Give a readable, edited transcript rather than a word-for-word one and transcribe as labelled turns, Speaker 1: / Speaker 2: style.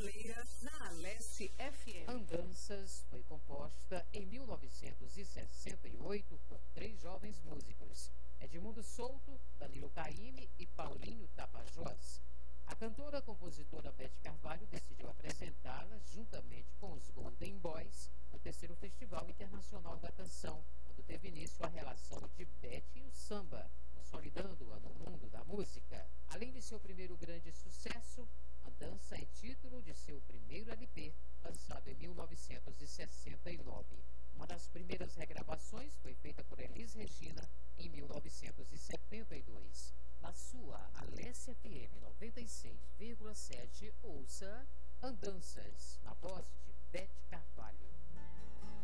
Speaker 1: brasileira na Alesse FM.
Speaker 2: Andanças foi composta em 1968 por 3 jovens músicos, Edmundo Souto, Danilo Caymmi e Paulinho Tapajós. A cantora compositora Beth Carvalho decidiu apresentá-la juntamente com os Golden Boys no 3º Festival Internacional da Canção, quando teve início a relação de Beth e o samba, consolidando-a no mundo da música. Além de seu primeiro grande sucesso, Andança é título de seu primeiro LP, lançado em 1969. Uma das primeiras regravações foi feita por Elis Regina em 1972. Na sua Alesse FM 96,7, ouça Andanças.